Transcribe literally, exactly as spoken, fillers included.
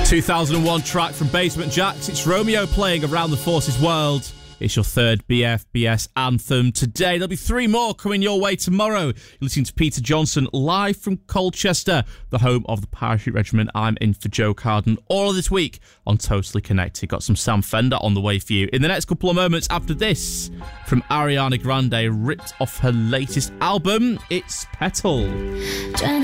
two thousand one track from Basement Jaxx. It's Romeo playing Around the Forces World. It's your third B F B S anthem today. There'll be three more coming your way tomorrow. You're listening to Peter Johnson live from Colchester, the home of the Parachute Regiment. I'm in for Joe Carden all of this week on Totally Connected. Got some Sam Fender on the way for you in the next couple of moments. After this, from Ariana Grande, ripped off her latest album, it's Petal.